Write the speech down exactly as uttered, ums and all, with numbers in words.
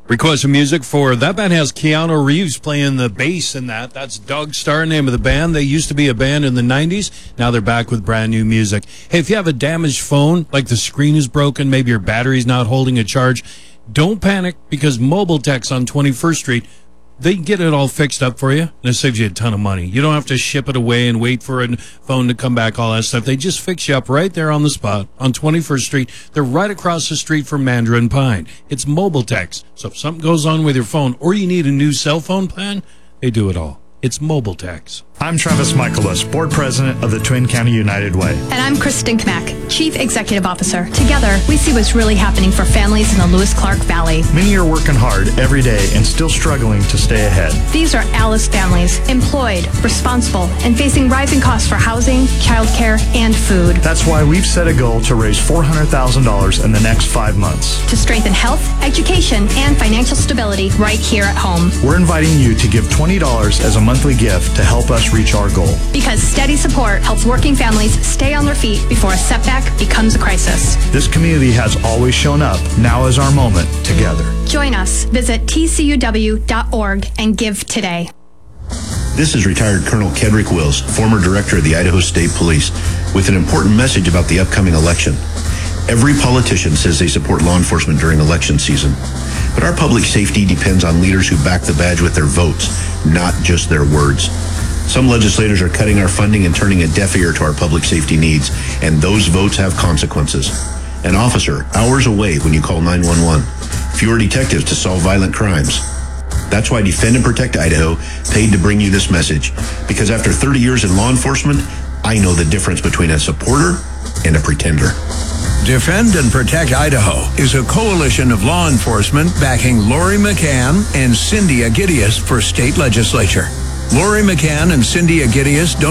Request some music for that band has Keanu Reeves playing the bass in that. That's Doug Starr, name of the band. They used to be a band in the nineties. Now they're back with brand new music. Hey, if you have a damaged phone, like the screen is broken, maybe your battery's not holding a charge, don't panic because Mobile Techs on twenty-first Street, they get it all fixed up for you, and it saves you a ton of money. You don't have to ship it away and wait for a phone to come back, all that stuff. They just fix you up right there on the spot on twenty-first Street. They're right across the street from Mandarin Pine. It's Mobile Techs. So if something goes on with your phone or you need a new cell phone plan, they do it all. It's Mobile Techs. I'm Travis Michaelis, Board President of the Twin County United Way. And I'm Chris Stinkmack, Chief Executive Officer. Together, we see what's really happening for families in the Lewis-Clark Valley. Many are working hard every day and still struggling to stay ahead. These are Alice families, employed, responsible, and facing rising costs for housing, childcare, and food. That's why we've set a goal to raise four hundred thousand dollars in the next five months. To strengthen health, education, and financial stability right here at home. We're inviting you to give twenty dollars as a monthly gift to help us reach our goal. Because steady support helps working families stay on their feet before a setback becomes a crisis. This community has always shown up. Now is our moment together. Join us. Visit T C U W dot org and give today. This is retired Colonel Kedrick Wills, former director of the Idaho State Police, with an important message about the upcoming election. Every politician says they support law enforcement during election season, but our public safety depends on leaders who back the badge with their votes, not just their words. Some legislators are cutting our funding and turning a deaf ear to our public safety needs, and those votes have consequences. An officer, hours away when you call nine one one. Fewer detectives to solve violent crimes. That's why Defend and Protect Idaho paid to bring you this message, because after thirty years in law enforcement, I know the difference between a supporter and a pretender. Defend and Protect Idaho is a coalition of law enforcement backing Lori McCann and Cindy Agidius for state legislature. Lori McCann and Cindy Agidius don't